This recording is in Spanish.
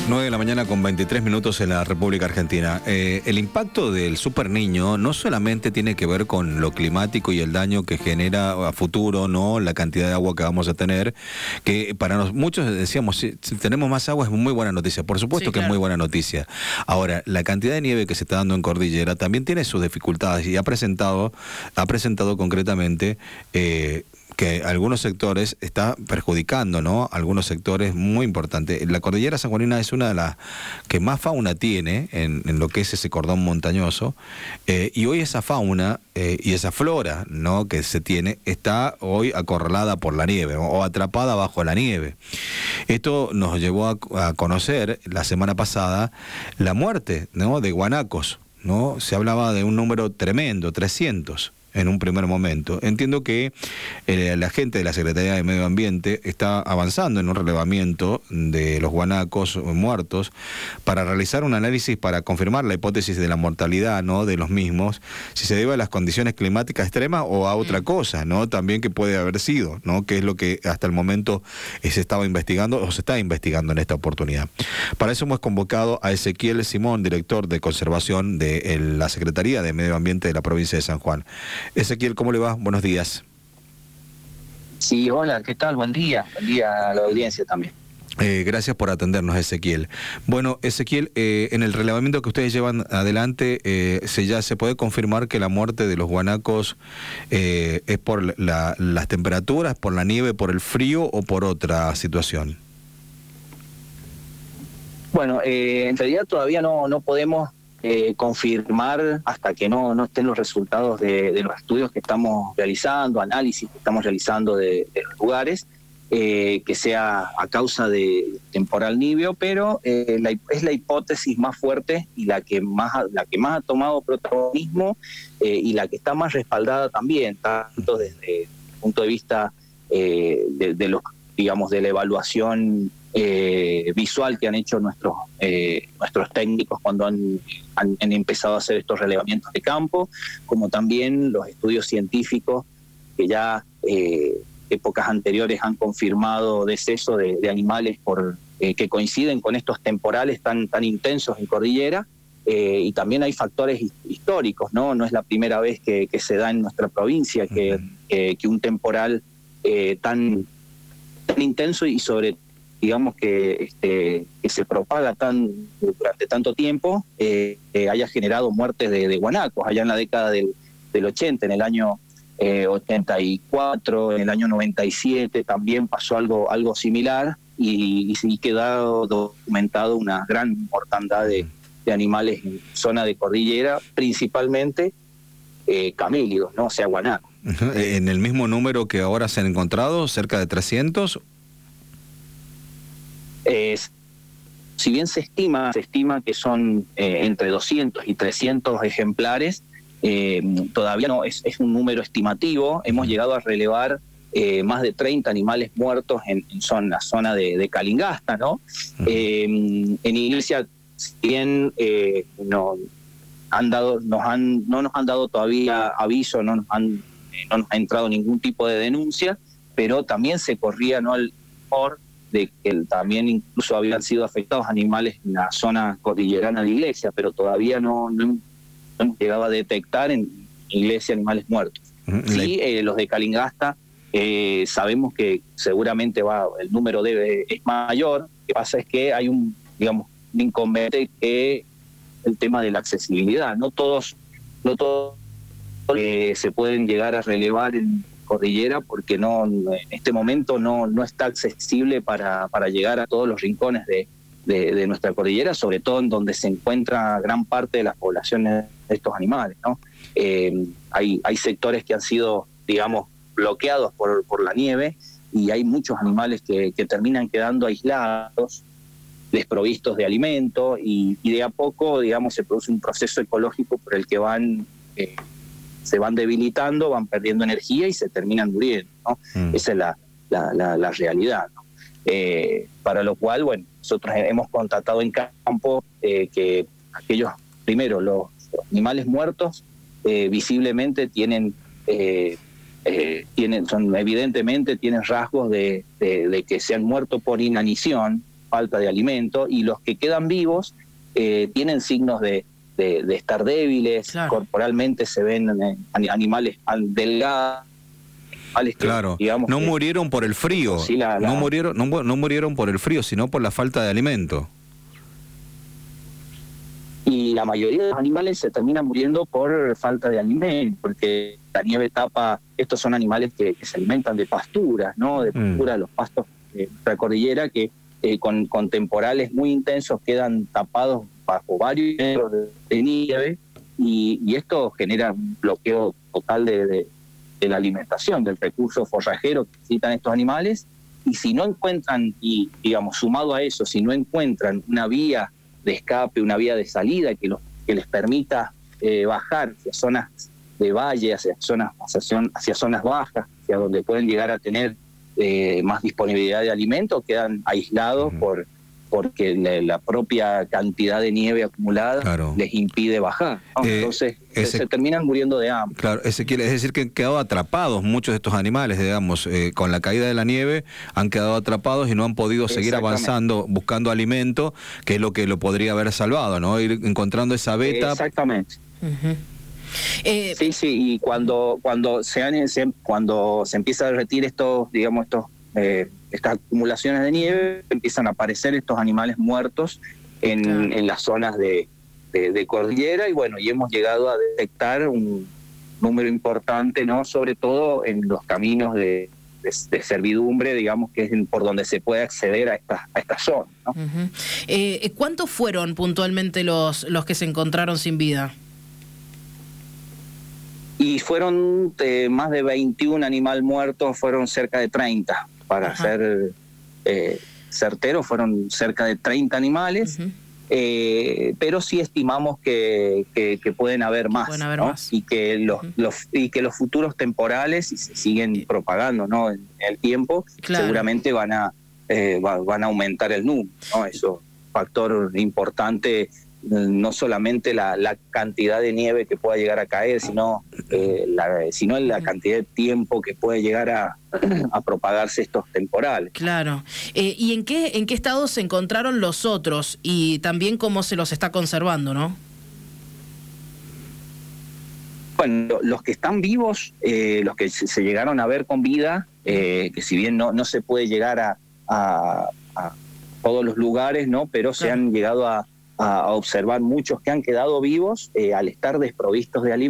9 de la mañana con 23 minutos en la República Argentina. El impacto del Super Niño no solamente tiene que ver con lo climático y el daño que genera a futuro, ¿no? La cantidad de agua que vamos a tener, que para muchos decíamos, si tenemos más agua es muy buena noticia. Por supuesto, sí, que claro, es muy buena noticia. Ahora, la cantidad de nieve que se está dando en Cordillera también tiene sus dificultades y ha presentado concretamente que algunos sectores está perjudicando, ¿no? Algunos sectores muy importantes. La cordillera sanjuanina es una de las que más fauna tiene en lo que es ese cordón montañoso, y hoy esa fauna y esa flora, ¿no?, que se tiene está hoy acorralada por la nieve o atrapada bajo la nieve. Esto nos llevó a conocer la semana pasada la muerte, ¿no?, de guanacos, ¿no? Se hablaba de un número tremendo, 300. En un primer momento. Entiendo que la gente de la Secretaría de Medio Ambiente está avanzando en un relevamiento de los guanacos muertos para realizar un análisis para confirmar la hipótesis de la mortalidad, ¿no?, de los mismos, si se debe a las condiciones climáticas extremas o a otra cosa, ¿no?, también que puede haber sido, ¿no?, que es lo que hasta el momento se estaba investigando o se está investigando en esta oportunidad. Para eso hemos convocado a Ezequiel Simón, director de conservación de la Secretaría de Medio Ambiente de la provincia de San Juan. Ezequiel, ¿cómo le va? Buenos días. Sí, hola, ¿qué tal? Buen día a la audiencia también. Gracias por atendernos, Ezequiel. Bueno, Ezequiel, en el relevamiento que ustedes llevan adelante, ya se puede confirmar que la muerte de los guanacos es por las temperaturas, por la nieve, por el frío o por otra situación. Bueno, en realidad todavía no podemos confirmar hasta que no estén los resultados de los estudios que estamos realizando, análisis que estamos realizando de los lugares, que sea a causa de temporal níveo, pero es la hipótesis más fuerte y la que más ha tomado protagonismo, y la que está más respaldada también, tanto desde el punto de vista de los, digamos, de la evaluación visual que han hecho nuestros técnicos cuando han empezado a hacer estos relevamientos de campo, como también los estudios científicos que ya épocas anteriores han confirmado deceso de animales que coinciden con estos temporales tan intensos en cordillera, y también hay factores históricos, no es la primera vez que se da en nuestra provincia que un temporal tan intenso y sobre digamos que se propaga durante tanto tiempo, haya generado muertes de guanacos. Allá en la década del 80, en el año 84, en el año 97 también pasó algo similar, y quedó documentado una gran mortandad de animales en zona de cordillera, principalmente camílidos, ¿no? O sea, guanacos. ¿En el mismo número que ahora se han encontrado, cerca de 300? Si bien se estima que son entre 200 y 300 ejemplares, todavía no es un número estimativo. Hemos llegado a relevar más de 30 animales muertos en la zona de Calingasta, ¿no? En Iglesia, si bien no nos han dado todavía aviso, no nos ha entrado ningún tipo de denuncia, pero también se corría, ¿no?, el rumor de que también incluso habían sido afectados animales en la zona cordillerana de Iglesia, pero todavía no hemos llegado a detectar en Iglesia animales muertos. Sí, los de Calingasta, sabemos que seguramente el número es mayor. Lo que pasa es que hay un inconveniente, que el tema de la accesibilidad. No todos se pueden llegar a relevar en cordillera, porque en este momento no está accesible para llegar a todos los rincones de nuestra cordillera, sobre todo en donde se encuentra gran parte de las poblaciones de estos animales, ¿no? Hay sectores que han sido, digamos, bloqueados por la nieve, y hay muchos animales que terminan quedando aislados, desprovistos de alimento, y de a poco, digamos, se produce un proceso ecológico por el que se van debilitando, van perdiendo energía y se terminan muriendo, ¿no? Esa es la realidad, ¿no? Para lo cual, bueno, nosotros hemos constatado en campo que aquellos, primero, los animales muertos visiblemente evidentemente tienen rasgos de que se han muerto por inanición, falta de alimento, y los que quedan vivos tienen signos de estar débiles, claro. Corporalmente se ven animales delgados, animales que, Claro, digamos, no que, murieron por el frío, sí, no murieron por el frío, sino por la falta de alimento. y la mayoría de los animales se terminan muriendo por falta de alimento, porque la nieve tapa, estos son animales que se alimentan de pasturas, ¿no? De pasturas, los pastos de la cordillera, que con temporales muy intensos quedan tapados bajo varios metros de nieve, y esto genera un bloqueo total de la alimentación, del recurso forrajero que necesitan estos animales, y si no encuentran, y digamos, sumado a eso, si no encuentran una vía de escape, una vía de salida que les permita bajar hacia zonas de valle, hacia zonas bajas, hacia donde pueden llegar a tener más disponibilidad de alimento, quedan aislados porque la propia cantidad de nieve acumulada, claro, les impide bajar, ¿no? Entonces se terminan muriendo de hambre. Claro, Ezequiel, es decir que han quedado atrapados muchos de estos animales, digamos, con la caída de la nieve han quedado atrapados y no han podido seguir avanzando buscando alimento, que es lo que lo podría haber salvado, ¿no? Ir encontrando esa veta. Exactamente. Sí, y cuando se empieza a derretir estas acumulaciones de nieve, empiezan a aparecer estos animales muertos en las zonas de cordillera, y bueno, y hemos llegado a detectar un número importante, ¿no? Sobre todo en los caminos de servidumbre, digamos, que es por donde se puede acceder a estas zonas, ¿no? ¿Cuántos fueron puntualmente los que se encontraron sin vida? Y fueron más de 21 animales muertos, fueron cerca de 30. Para ser certeros, fueron cerca de 30 animales, pero sí estimamos que pueden haber más, ¿no? Más. Y que los futuros temporales, si se siguen propagando, ¿no? en el tiempo, claro, seguramente van a aumentar el número, ¿no? Eso es un factor importante. No solamente la cantidad de nieve que pueda llegar a caer, sino la cantidad de tiempo que puede llegar a propagarse estos temporales. Claro. ¿Y en qué estado se encontraron los otros? Y también cómo se los está conservando, ¿no? Bueno, los que están vivos, los que se llegaron a ver con vida, que si bien no se puede llegar a todos los lugares, ¿no? Pero se han llegado a observar muchos que han quedado vivos al estar desprovistos de alimentos.